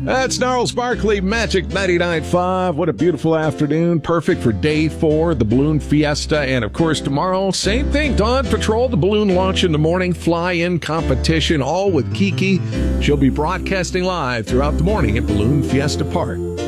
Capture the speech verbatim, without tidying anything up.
That's Gnarls Barkley, Magic ninety-nine point five. What a beautiful afternoon. Perfect for day four, the Balloon Fiesta. And, of course, tomorrow, same thing. Dawn Patrol, the balloon launch in the morning, fly-in competition, all with Kiki. She'll be broadcasting live throughout the morning at Balloon Fiesta Park.